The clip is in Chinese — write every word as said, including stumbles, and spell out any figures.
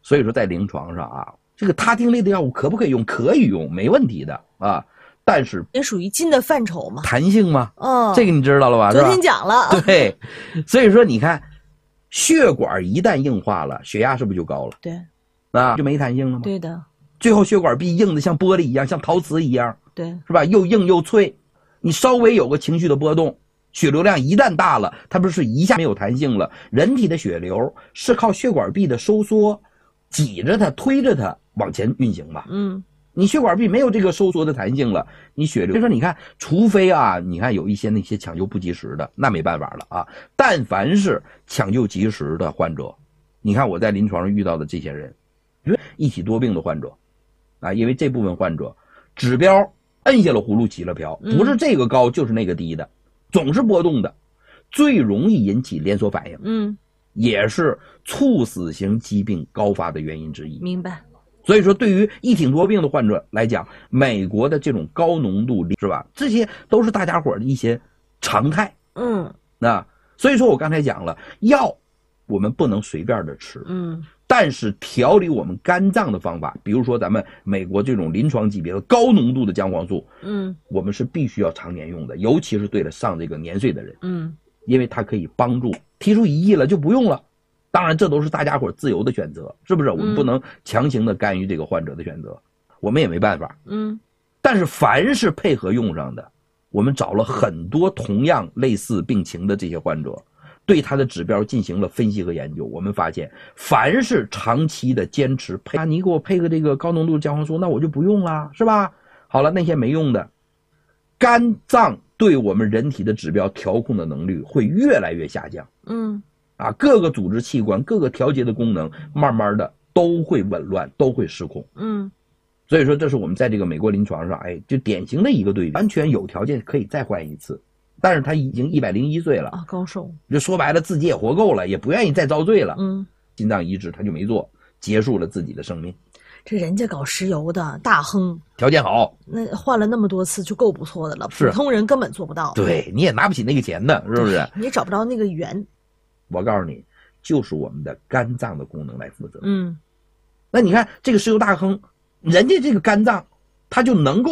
所以说在临床上啊，这个他汀类的药物可不可以用？可以用，没问题的啊。但是也属于禁的范畴嘛， 弹性嘛， 嗯， 这个你知道了吧？ 昨天讲了， 对，所以说你看，血管一旦硬化了，血压是不是就高了？ 对， 啊，就没弹性了吗？ 对的， 最后血管壁硬的像玻璃一样，像陶瓷一样， 对， 是吧？又硬又脆，你稍微有个情绪的波动，血流量一旦大了，它不是一下没有弹性了？人体的血流是靠血管壁的收缩，挤着它、推着它往前运行嘛。 嗯。 你血管壁没有这个收缩的弹性了，你血流，所以说你看，除非啊，你看有一些那些抢救不及时的，那没办法了啊。但凡是抢救及时的患者，你看我在临床上遇到的这些人，一体多病的患者，啊，因为这部分患者指标摁下了葫芦起了瓢，不是这个高就是那个低的，总是波动的，最容易引起连锁反应，嗯，也是猝死型疾病高发的原因之一。 明白。 所以说对于一体多病的患者来讲，美国的这种高浓度是吧，这些都是大家伙的一些常态。 嗯， 那所以说我刚才讲了，药我们不能随便的吃， 嗯， 但是调理我们肝脏的方法，比如说咱们美国这种临床级别的高浓度的姜黄素，嗯，我们是必须要常年用的，尤其是对了上这个年岁的人，嗯，因为它可以帮助提出异议了就不用了。当然这都是大家伙自由的选择，是不是？我们不能强行的干预这个患者的选择，我们也没办法。嗯，但是凡是配合用上的，我们找了很多同样类似病情的这些患者，对他的指标进行了分析和研究，我们发现凡是长期的坚持配，啊，你给我配个这个高浓度姜黄素，那我就不用了，是吧？好了，那些没用的，肝脏对我们人体的指标调控的能力会越来越下降。嗯。啊，各个组织器官、各个调节的功能，慢慢的都会紊乱，都会失控。嗯，所以说这是我们在这个美国临床上，哎，就典型的一个对比，完全有条件可以再换一次，但是他已经一百零一岁了啊，高寿， 就说白了自己也活够了，也不愿意再遭罪了。嗯，心脏移植他就没做，结束了自己的生命。 这人家搞石油的大亨， 条件好， 那换了那么多次就够不错的了，普通人根本做不到。 对，你也拿不起那个钱的，是不是？ 你也找不着那个源。 我告诉你，就是我们的肝脏的功能来负责。嗯，那你看这个石油大亨，人家这个肝脏，他就能够